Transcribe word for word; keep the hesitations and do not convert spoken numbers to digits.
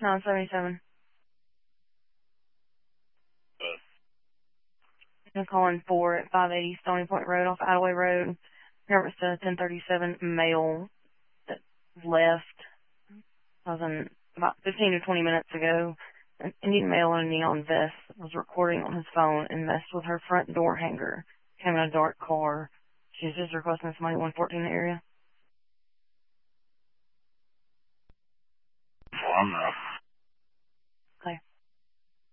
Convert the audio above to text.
nine seventy-seven. I'm calling for at five eighty Stony Point Road off Attaway Road. Here it's a ten thirty-seven male that left. I was in about fifteen to twenty minutes ago. An Indian male in a neon vest was recording on his phone and messed with her front door hanger. Came in a dark car. She's just requesting somebody one fourteen area. Well, I'm not.